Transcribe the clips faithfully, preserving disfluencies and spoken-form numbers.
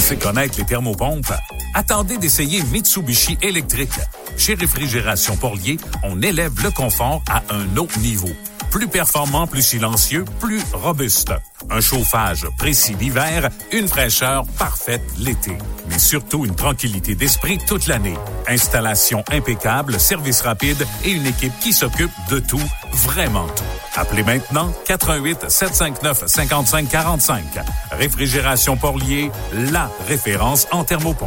pensez connaître les thermopompes? Attendez d'essayer Mitsubishi électrique. Chez Réfrigération Porlier, on élève le confort à un autre niveau. Plus performant, plus silencieux, plus robuste. Un chauffage précis l'hiver, une fraîcheur parfaite l'été. Mais surtout une tranquillité d'esprit toute l'année. Installation impeccable, service rapide et une équipe qui s'occupe de tout, vraiment tout. Appelez maintenant quatre un huit sept cinq neuf cinq cinq quatre cinq. Réfrigération Porlier, la référence en thermopompe.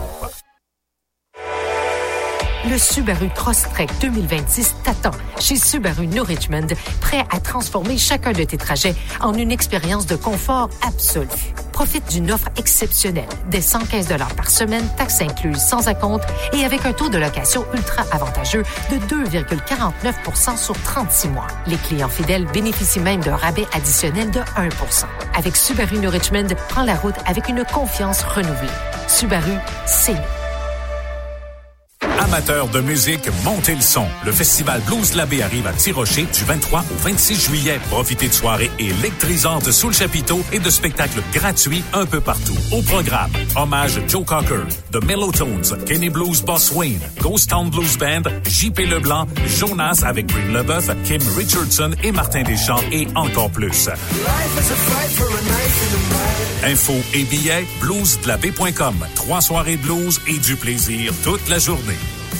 Le Subaru Crosstrek deux mille vingt-six t'attend chez Subaru New Richmond, prêt à transformer chacun de tes trajets en une expérience de confort absolue. Profite d'une offre exceptionnelle, dès cent quinze dollars par semaine, taxes incluses sans acompte et avec un taux de location ultra avantageux de deux virgule quarante-neuf pour cent sur trente-six mois. Les clients fidèles bénéficient même d'un rabais additionnel de un pour cent. Avec Subaru New Richmond, prends la route avec une confiance renouvelée. Subaru, c'est nous. Amateurs de musique, montez le son. Le festival Blues Labé arrive à Tirocher du vingt-trois au vingt-six juillet. Profitez de soirées électrisantes sous le chapiteau et de spectacles gratuits un peu partout. Au programme, hommage Joe Cocker, The Mellotones, Kenny Blues Boss Wayne, Ghost Town Blues Band, J P Leblanc, Jonas avec Green Leboeuf, Kim Richardson et Martin Deschamps et encore plus. Infos et billets, blues de la baie point com. Trois soirées de blues et du plaisir toute la journée.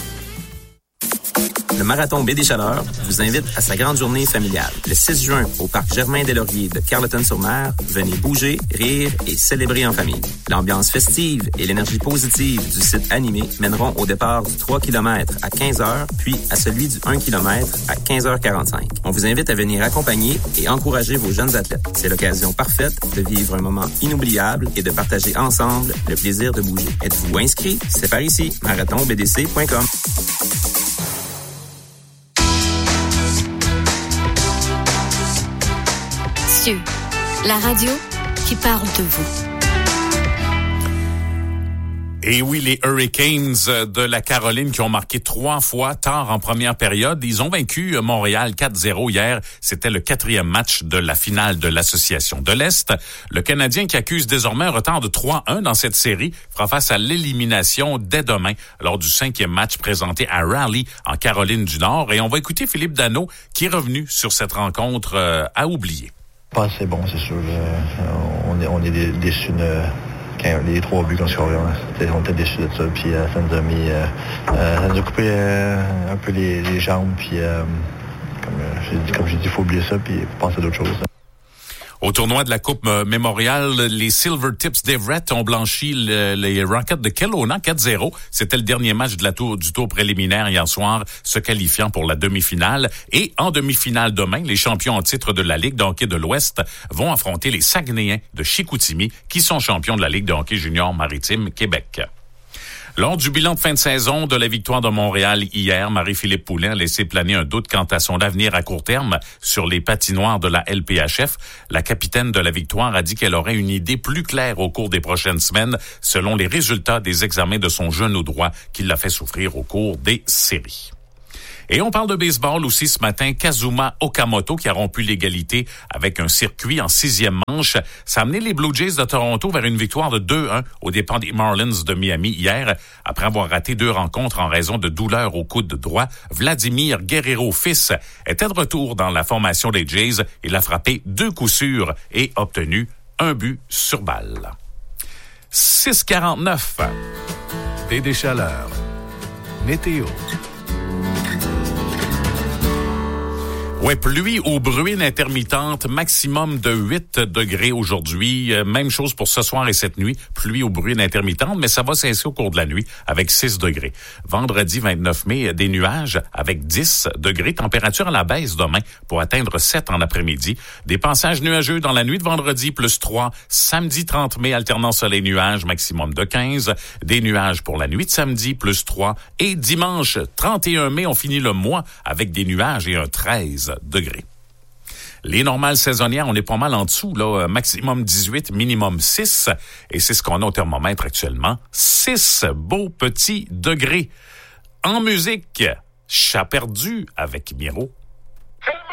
Le Marathon Baie des Chaleurs vous invite à sa grande journée familiale. Le six juin, au parc Germain-des-Lauriers de Carleton-sur-Mer, venez bouger, rire et célébrer en famille. L'ambiance festive et l'énergie positive du site animé mèneront au départ du trois kilomètres à quinze heures, puis à celui du un kilomètre à quinze heures quarante-cinq. On vous invite à venir accompagner et encourager vos jeunes athlètes. C'est l'occasion parfaite de vivre un moment inoubliable et de partager ensemble le plaisir de bouger. Êtes-vous inscrit? C'est par ici, marathon b d c point com. La radio qui parle de vous. Et oui, les Hurricanes de la Caroline qui ont marqué trois fois tard en première période. Ils ont vaincu Montréal quatre zéro hier. C'était le quatrième match de la finale de l'Association de l'Est. Le Canadien qui accuse désormais un retard de trois un dans cette série fera face à l'élimination dès demain lors du cinquième match présenté à Raleigh en Caroline du Nord. Et on va écouter Philippe Danault qui est revenu sur cette rencontre euh, à oublier. Pas assez bon, c'est sûr. Euh, on est, on est déçus de, quand les trois buts qu'on score. On était déçus de ça. Puis euh, ça nous a mis, euh, euh, ça nous a coupé euh, un peu les, les jambes. Puis euh, comme, euh, j'ai dit, comme j'ai dit, il faut oublier ça puis penser à d'autres choses. Au tournoi de la Coupe Mémorial, les Silver Tips d'Everett ont blanchi le, les Rockets de Kelowna quatre zéro. C'était le dernier match de la tour, du tour préliminaire hier soir, se qualifiant pour la demi-finale. Et en demi-finale demain, les champions en titre de la Ligue de hockey de l'Ouest vont affronter les Saguenayens de Chicoutimi, qui sont champions de la Ligue de hockey junior maritime Québec. Lors du bilan de fin de saison de la victoire de Montréal hier, Marie-Philippe Poulin a laissé planer un doute quant à son avenir à court terme sur les patinoires de la L P H F. La capitaine de la victoire a dit qu'elle aurait une idée plus claire au cours des prochaines semaines selon les résultats des examens de son genou droit qui l'a fait souffrir au cours des séries. Et on parle de baseball aussi ce matin. Kazuma Okamoto qui a rompu l'égalité avec un circuit en sixième manche. Ça a amené les Blue Jays de Toronto vers une victoire de deux un aux dépens des Marlins de Miami hier. Après avoir raté deux rencontres en raison de douleurs au coude droit, Vladimir Guerrero fils était de retour dans la formation des Jays. Il a frappé deux coups sûrs et obtenu un but sur balle. six quarante-neuf. Des déchaleurs. Météo. Ouais, pluie ou bruine intermittente, maximum de huit degrés aujourd'hui. Euh, même chose pour ce soir et cette nuit, pluie ou bruine intermittente, mais ça va cesser au cours de la nuit avec six degrés. Vendredi vingt-neuf mai, des nuages avec dix degrés. Température à la baisse demain pour atteindre sept en après-midi. Des passages nuageux dans la nuit de vendredi, plus trois. Samedi trente mai, alternant soleil-nuages, maximum de quinze. Des nuages pour la nuit de samedi, plus trois. Et dimanche trente et un mai, on finit le mois avec des nuages et un treize degrés. Les normales saisonnières, on est pas mal en dessous, là, maximum dix-huit, minimum six, et c'est ce qu'on a au thermomètre actuellement, six beaux petits degrés. En musique, Chat perdu avec Miro.